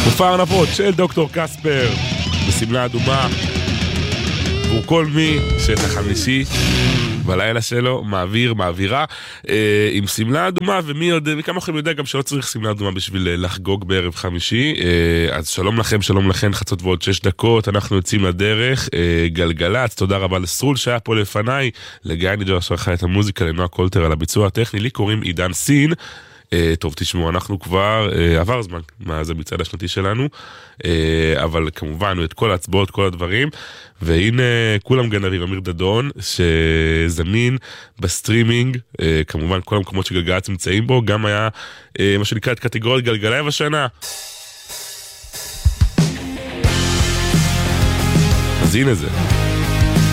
מופע ארנבות של דוקטור קספר בסמלה אדומה עבור כל מי שאת החמישי בלילה שלו מעבירה עם סמלה אדומה, ומי יודע, וכמה לכם יודע גם שלא צריך סמלה אדומה בשביל לחגוג בערב חמישי. אז שלום לכם, חצות ועוד 6 דקות, אנחנו יוצאים לדרך. גלגלץ, תודה רבה לסרול שהיה פה לפניי, לגיא ניג'ר שערכה את המוזיקה, לנועה קולטר על הביצוע הטכני, לי קוראים עידן סין. טוב, תשמעו, אנחנו כבר עבר זמן מה זה מצעד השנתי שלנו, אבל כמובן את כל ההצבעות, כל הדברים, והנה כולם גנבים, אמיר דדון שזמין בסטרימינג, כמובן כל המקומות שגלגלצ נמצאים בו, גם היה מה שנקרא את קטגוריית גלגלייב השנה. אז הנה זה